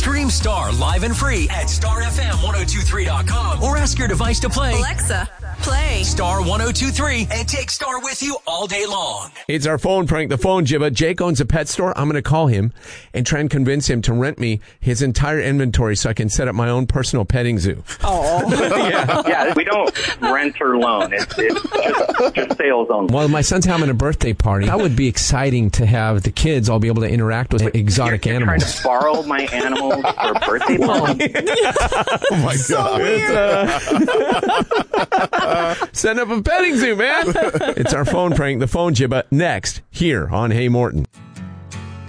Stream Star live and free at starfm1023.com or ask your device to play Alexa, play Star 1023 and take Star with you all day long. It's our phone prank, the phone jibba. Jake owns a pet store. I'm going to call him and try and convince him to rent me his entire inventory so I can set up my own personal petting zoo. Oh. Yeah, we don't rent or loan. It's just sales only. Well, my son's having a birthday party. That would be exciting to have the kids all be able to interact with exotic You're animals. trying to borrow my animals for a birthday party? Oh, my God. Send up a petting zoo, man. It's our phone prank, the phone jibba, next here on Hey Morton.